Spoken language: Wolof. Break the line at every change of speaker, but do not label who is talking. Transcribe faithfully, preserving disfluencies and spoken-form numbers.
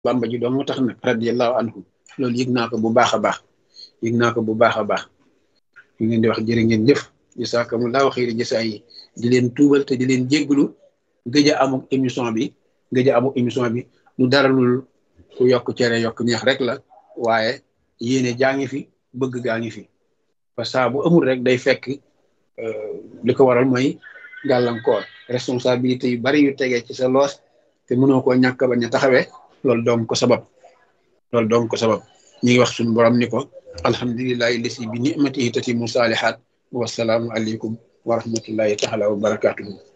Bamba ji dong tax nag radiyallahu anhu loolu yëg naa ko bu baax a baax yëg naa ko bu baax a baax ñu leen di wax jërë ngeen jëf jazaakumullaahu xayri jasaa yi di leen tuubal te di leen jégglu gëj a amuk émission bi gëj a amuk émission bi lu dara lul ku yokk cere yokk neex rek la waaye yéene jaa ngi fi bëgg gaa ngi fi parce que bu amul rek day fekk li ko waral mooy gàllankoor responsabilité yu bari yu tegee ci sa loos te mënoo koo ñàkk bañ a taxawee loolu doon ko sabab loolu doon ko sabab ñu ngi wax suñu borom ni ko alhamdulillahi lasi bi ni'matihi tatimu saalihaat wasalaamu aleykum wa rahmatullahi taala wa barakatuhu